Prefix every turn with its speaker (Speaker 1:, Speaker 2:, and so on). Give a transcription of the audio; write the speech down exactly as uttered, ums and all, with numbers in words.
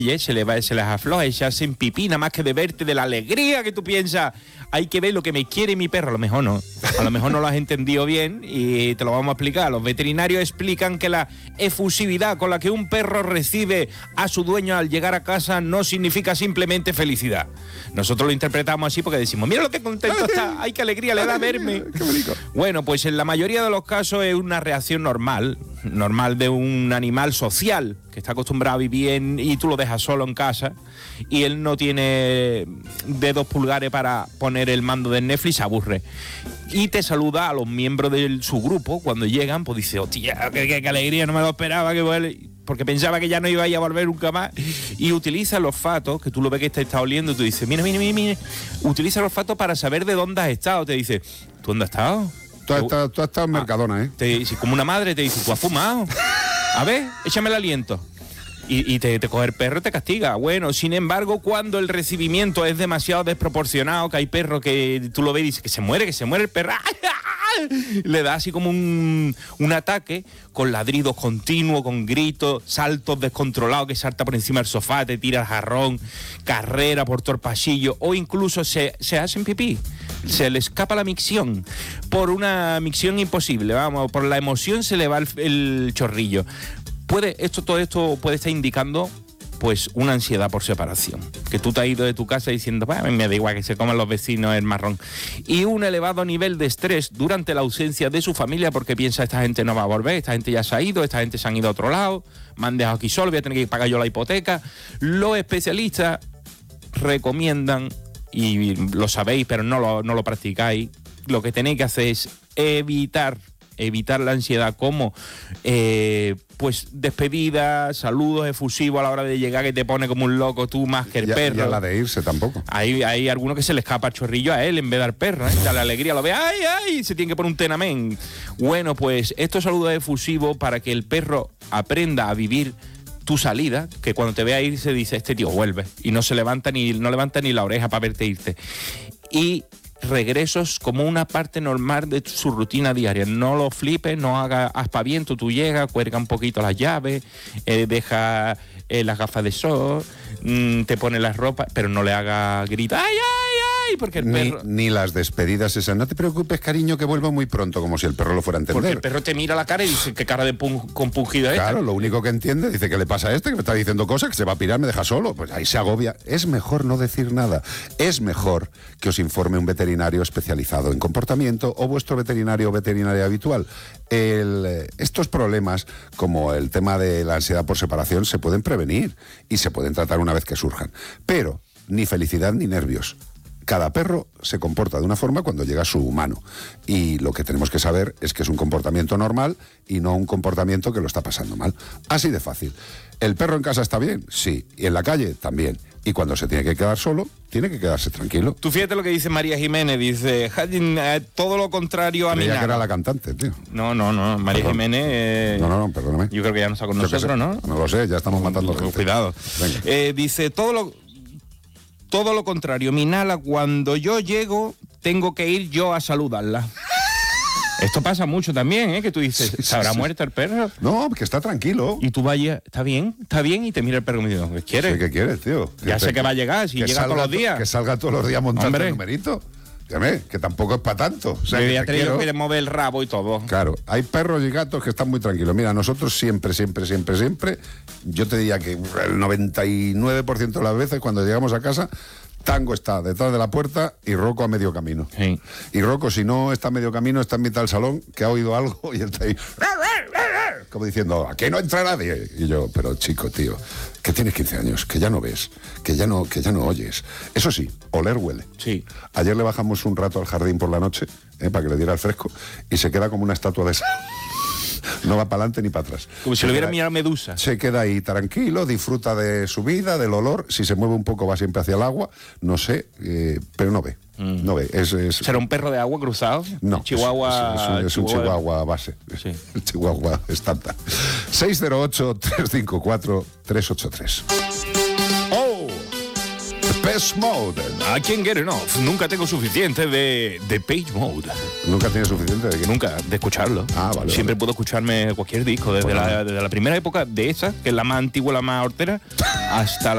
Speaker 1: Y se, le va, se les afloja y se hacen pipí, nada más que de verte, de la alegría que tú piensas. Hay que ver lo que me quiere mi perro. A lo mejor no. A lo mejor no lo has entendido bien y te lo vamos a explicar. Los veterinarios explican que la efusividad con la que un perro recibe a su dueño al llegar a casa no significa simplemente felicidad. Nosotros lo interpretamos así porque decimos, mira lo que contento está, ay, qué alegría le da verme.
Speaker 2: Qué bonito.
Speaker 1: Bueno, pues en la mayoría de los casos es una reacción normal, normal de un animal social que está acostumbrado a vivir en, y tú lo dejas solo en casa y él no tiene dedos pulgares para poner el mando del Netflix, se aburre. Y te saluda a los miembros de su grupo cuando llegan, pues dice, hostia, qué, qué, qué alegría, no me lo esperaba, que vuelve, porque pensaba que ya no iba a, ir a volver nunca más. Y utiliza el olfato, que tú lo ves que te está oliendo, y tú dices, mira, mira, mira, mira, utiliza el olfato para saber de dónde has estado. Te dice, ¿tú dónde has estado?
Speaker 2: Tú has estado, tú has estado en Mercadona, ¿eh?
Speaker 1: Te dice, como una madre te dice, ¿tú has fumado? A ver, échame el aliento. Y, y te, te coge el perro y te castiga. Bueno, sin embargo, cuando el recibimiento es demasiado desproporcionado, que hay perros que tú lo ves y dices que se muere, que se muere el perro, le da así como un, un ataque con ladridos continuos, con gritos, saltos descontrolados, que salta por encima del sofá, te tira el jarrón, carrera por todo el pasillo, o incluso se, se hacen pipí. Se le escapa la micción por una micción imposible, vamos, por la emoción se le va el, el chorrillo. Puede, esto, todo esto puede estar indicando pues una ansiedad por separación, que tú te has ido de tu casa diciendo, pues, me da igual que se coman los vecinos el marrón, y un elevado nivel de estrés durante la ausencia de su familia, porque piensa, esta gente no va a volver, esta gente ya se ha ido, esta gente se han ido a otro lado, me han dejado aquí solo, voy a tener que pagar yo la hipoteca. Los especialistas recomiendan, y lo sabéis pero no lo, no lo practicáis, lo que tenéis que hacer es evitar evitar la ansiedad, como eh, pues despedidas, saludos efusivos a la hora de llegar, que te pone como un loco tú más que el
Speaker 2: ya,
Speaker 1: perro.
Speaker 2: Ya la de irse tampoco.
Speaker 1: Hay, hay algunos que se le escapa el chorrillo a él en vez de al perro, ¿eh? Da la alegría, lo ve, ¡ay, ay! Se tiene que poner un tenamén. Bueno, pues estos saludos efusivos para que el perro aprenda a vivir tu salida, que cuando te vea ir se dice, este tío vuelve, y no se levanta ni, no levanta ni la oreja para verte irte. Y regresos como una parte normal de su rutina diaria. No lo flipes, no haga aspaviento, tú llegas, cuelga un poquito las llaves, eh, deja eh, las gafas de sol, mmm, te pone las ropas, pero no le haga gritar, ¡ay, ay, ay! Porque el
Speaker 2: ni,
Speaker 1: perro...
Speaker 2: Ni las despedidas esas, no te preocupes, cariño, que vuelvo muy pronto, como si el perro lo fuera a entender.
Speaker 1: Porque el perro te mira la cara y dice, qué cara de pun- compungida es.
Speaker 2: Claro,
Speaker 1: esta.
Speaker 2: lo único que entiende, dice, ¿qué le pasa a este? Que me está diciendo cosas, que se va a pirar, me deja solo. Pues ahí se agobia. Es mejor no decir nada. Es mejor que os informe un veterinario especializado en comportamiento o vuestro veterinario o veterinaria habitual. El, estos problemas, como el tema de la ansiedad por separación, se pueden prevenir y se pueden tratar una vez que surjan. Pero ni felicidad ni nervios. Cada perro se comporta de una forma cuando llega su humano, y lo que tenemos que saber es que es un comportamiento normal y no un comportamiento que lo está pasando mal. Así de fácil. ¿El perro en casa está bien? Sí. ¿Y en la calle? También. Y cuando se tiene que quedar solo, tiene que quedarse tranquilo.
Speaker 1: Tú fíjate lo que dice María Jiménez, dice, eh, todo lo contrario a mí.
Speaker 2: Creía que era la cantante, tío.
Speaker 1: No, no, no, María
Speaker 2: Perdón.
Speaker 1: Jiménez... Eh,
Speaker 2: No, no, no, perdóname.
Speaker 1: Yo creo que ya no está con
Speaker 2: Yo que
Speaker 1: nosotros,
Speaker 2: sé.
Speaker 1: ¿no?
Speaker 2: No lo sé, ya estamos matando gente.
Speaker 1: Cuidado. Eh, dice, todo lo... Todo lo contrario, mi Nala, cuando yo llego, tengo que ir yo a saludarla. Esto pasa mucho también, ¿eh? Que tú dices,
Speaker 2: Sí,
Speaker 1: ¿se habrá
Speaker 2: sí,
Speaker 1: muerto el perro?
Speaker 2: No, que está tranquilo.
Speaker 1: Y tú vayas, ¿está bien? ¿Está bien? Y te mira el perro y me dice, ¿qué quieres?
Speaker 2: Sí, ¿qué quieres, tío?
Speaker 1: Ya
Speaker 2: Que
Speaker 1: sé
Speaker 2: te-
Speaker 1: que va a llegar, si
Speaker 2: que
Speaker 1: llega
Speaker 2: salga
Speaker 1: todos los
Speaker 2: to-
Speaker 1: días.
Speaker 2: Que salga todos los días montando
Speaker 1: Hombre.
Speaker 2: el numerito. Dígame, que tampoco es para tanto. O sea,
Speaker 1: Me
Speaker 2: que
Speaker 1: había
Speaker 2: te
Speaker 1: tenido
Speaker 2: quiero-
Speaker 1: que mover el rabo y todo.
Speaker 2: Claro, hay perros y gatos que están muy tranquilos. Mira, nosotros siempre, siempre, siempre, siempre, yo te diría que el noventa y nueve por ciento de las veces cuando llegamos a casa, Tango está detrás de la puerta y Rocco a medio camino.
Speaker 1: Sí.
Speaker 2: Y Rocco, si no está a medio camino, está en mitad del salón, que ha oído algo y él está ahí, como diciendo, aquí no entra nadie. Y yo, pero chico, tío, que tienes quince años, que ya no ves, que ya no, que ya no oyes. Eso sí, oler huele.
Speaker 1: Sí.
Speaker 2: Ayer le bajamos un rato al jardín por la noche, eh, para que le diera el fresco, y se queda como una estatua de sal. No va para adelante ni para atrás.
Speaker 1: Como si
Speaker 2: Se
Speaker 1: lo hubiera
Speaker 2: queda-
Speaker 1: mirado Medusa.
Speaker 2: Se queda ahí tranquilo, disfruta de su vida, del olor. Si se mueve un poco va siempre hacia el agua, no sé, eh, pero no ve.
Speaker 1: Mm.
Speaker 2: No ve. Es, es-
Speaker 1: ¿Será un perro de agua cruzado?
Speaker 2: no,
Speaker 1: El Chihuahua...
Speaker 2: es, es- es un, es un
Speaker 1: Chihuahua-
Speaker 2: chihuahua base.
Speaker 1: Sí.
Speaker 2: El chihuahua estándar. seis cero ocho, tres cinco cuatro, tres ocho tres. ¡Oh! Depeche Mode.
Speaker 1: I can't get enough. Nunca tengo suficiente de Depeche Mode.
Speaker 2: ¿Nunca tienes suficiente de qué?
Speaker 1: Nunca, de escucharlo.
Speaker 2: Ah, vale,
Speaker 1: Siempre
Speaker 2: vale.
Speaker 1: puedo escucharme cualquier disco, desde,
Speaker 2: Bueno.
Speaker 1: la, desde la primera época de esa, que es la más antigua, la más hortera, hasta la